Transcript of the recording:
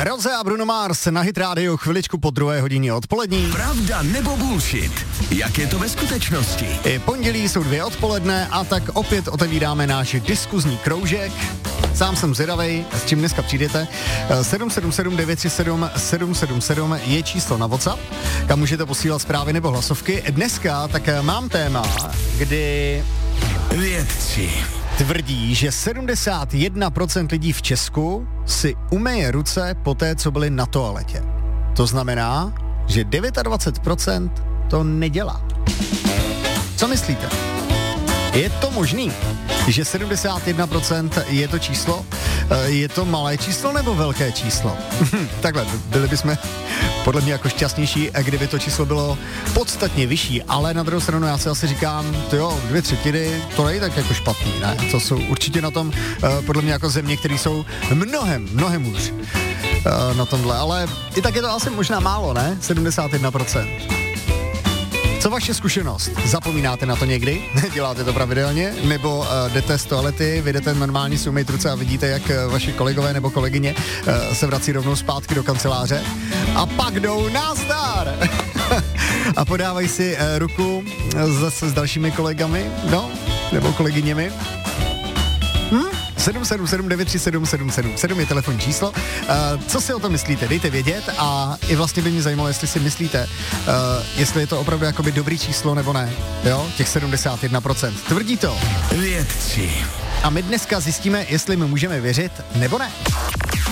Roze a Bruno Mars na Hit Radio chviličku po 2:00 odpolední. Pravda nebo bullshit? Jak je to ve skutečnosti? I pondělí jsou 2 odpoledne a tak opět otevíráme náš diskuzní kroužek. Sám jsem zvědavej, s čím dneska přijdete. 777 937 777 je číslo na WhatsApp, kam můžete posílat zprávy nebo hlasovky. Dneska tak mám téma, kdy Vědci tvrdí, že 71% lidí v Česku si umyje ruce po té, co byli na toaletě. To znamená, že 29% to nedělá. Co myslíte? Je to možný, že 71% je to číslo? Je to malé číslo nebo velké číslo? Takhle, byli bychom podle mě jako šťastnější, kdyby to číslo bylo podstatně vyšší, ale na druhou stranu já si asi říkám, jo, 2/3, to není tak jako špatný, ne? To jsou určitě na tom, podle mě jako země, které jsou mnohem hůř na tomhle, ale i tak je to asi možná málo, ne? 71%. Co vaše zkušenost? Zapomínáte na to někdy? Děláte to pravidelně? Nebo jdete z toalety, vy jdete normálně si umýt ruce a vidíte, jak vaši kolegové nebo kolegyně se vrací rovnou zpátky do kanceláře a pak jdou nazdar! A podávají si ruku zase s dalšími kolegami, no, nebo kolegyněmi. 777 937 777 je telefonní číslo. Co si o tom myslíte? Dejte vědět a i vlastně by mě zajímalo, jestli si myslíte, jestli je to opravdu jakoby dobrý číslo nebo ne. Jo, těch 71%. Tvrdí to Vědci. A my dneska zjistíme, jestli my můžeme věřit nebo ne.